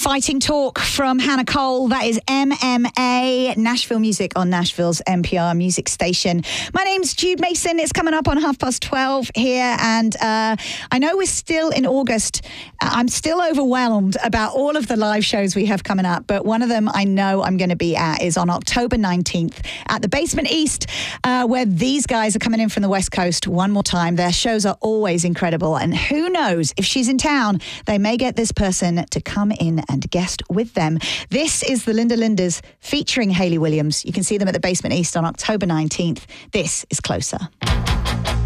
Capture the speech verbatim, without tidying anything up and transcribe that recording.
Fighting Talk from Hannah Cole. That is M M A, Nashville Music on Nashville's N P R music station. My name's Jude Mason. It's coming up on half past twelve here. And uh, I know we're still in August. I'm still overwhelmed about all of the live shows we have coming up. But one of them I know I'm going to be at is on October nineteenth at the Basement East, uh, where these guys are coming in from the West Coast one more time. Their shows are always incredible. And who knows, if she's in town, they may get this person to come in and guest with them. This is the Linda Lindas featuring Hayley Williams. You can see them at the Basement East on October nineteenth. This is Closer.